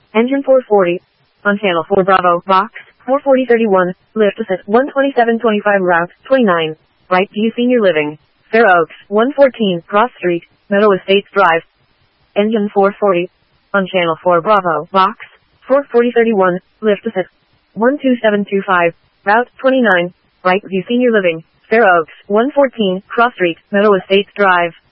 Engine 440. On channel 4 Bravo, box, 44031, lift us at 12725 route, 29. Right view senior living. Fair Oaks, 114, Cross Street, Meadow Estates Drive. Engine 440. On channel 4 Bravo, box, 44031, lift us at 12725, route, 29. Right view senior living. Fair Oaks, 114, Cross Street, Meadow Estates Drive.